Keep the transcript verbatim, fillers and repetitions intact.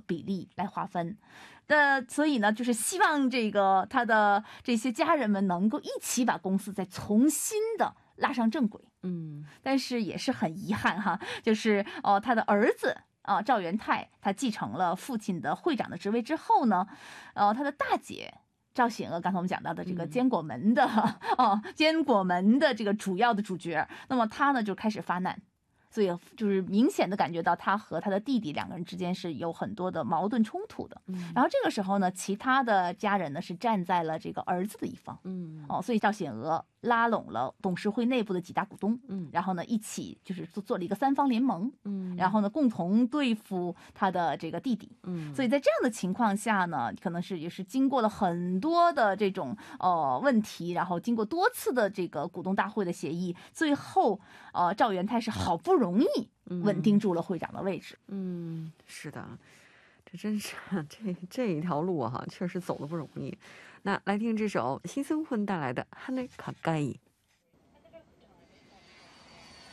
比例来划分的，所以呢，就是希望这个他的这些家人们能够一起把公司再重新的拉上正轨。 嗯， 但是也是很遗憾哈，就是哦，他的儿子啊赵元泰，他继承了父亲的会长的职位之后呢，呃，他的大姐赵显娥，刚才我们讲到的这个坚果门的、嗯、哦，坚果门的这个主要的主角，那么他呢就开始发难。所以就是明显的感觉到他和他的弟弟两个人之间是有很多的矛盾冲突的。嗯、然后这个时候呢，其他的家人呢是站在了这个儿子的一方。嗯，哦，所以赵显娥拉拢了董事会内部的几大股东，嗯，然后呢一起就是做做了一个三方联盟，嗯，然后呢共同对付他的这个弟弟。嗯，所以在这样的情况下呢，可能是也是经过了很多的这种呃问题，然后经过多次的这个股东大会的协议，最后呃赵元泰是好不容易容易稳定住了会长的位置。 嗯，嗯是的，这真是这这一条路哈、啊，确实走得不容易。那来听这首辛森混带来的《하늘가까이》。